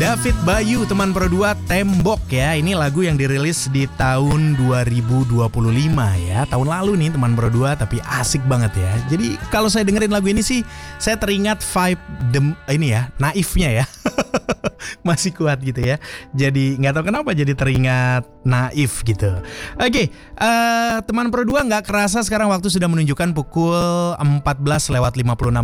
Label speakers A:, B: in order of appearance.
A: David Bayu, teman Pro 2, Tembok ya. Ini lagu yang dirilis di tahun 2025 ya. Tahun lalu nih teman Pro 2, tapi asik banget ya. Jadi kalau saya dengerin lagu ini sih, saya teringat vibe ini ya, naifnya ya. Masih kuat gitu ya. Jadi gak tahu kenapa jadi teringat naif gitu. Oke, teman Pro 2, gak kerasa sekarang waktu sudah menunjukkan pukul 14:56